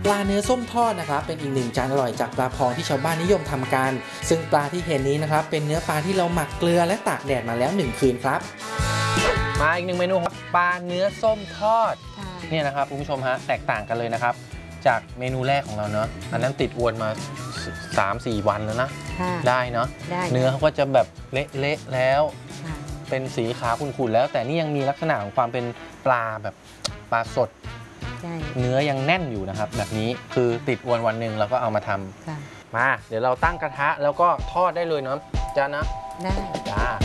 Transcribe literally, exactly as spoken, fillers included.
ปลาเนื้อส้มทอดนะครับเป็นอีกหนึ่งจานอร่อยจากปลาพองที่ชาวบ้านนิยมทำกันซึ่งปลาที่เห็นนี้นะครับเป็นเนื้อปลาที่เราหมักเกลือและตากแดดมาแล้วหนึ่งคืนครับมาอีกหนึ่งเมนูครับปลาเนื้อส้มทอดเนี่ยนะครับคุณผู้ชมฮะแตกต่างกันเลยนะครับจากเมนูแรกของเราเนาะอันนั้นติดอวนมา สามสี่ วันแล้วนะได้เนาะเนื้อเขาก็จะแบบเละๆแล้วเป็นสีขาวขุ่นๆแล้วแต่นี่ยังมีลักษณะของความเป็นปลาแบบปลาสดเนื้อยังแน่นอยู่นะครับแบบนี้คือติดอวนวันหนึ่งเราก็เอามาทำมาเดี๋ยวเราตั้งกระทะแล้วก็ทอดได้เลยเนาะจ้านะได้จ้า